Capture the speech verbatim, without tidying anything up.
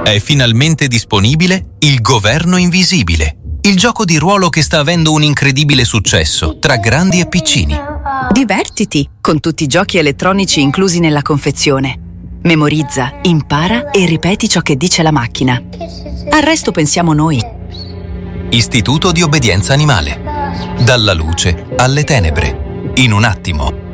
È finalmente disponibile Il Governo Invisibile, il gioco di ruolo che sta avendo un incredibile successo tra grandi e piccini. Divertiti con tutti i giochi elettronici inclusi nella confezione. Memorizza, impara e ripeti ciò che dice la macchina. Al resto pensiamo noi. Istituto di obbedienza animale. Dalla luce alle tenebre. In un attimo.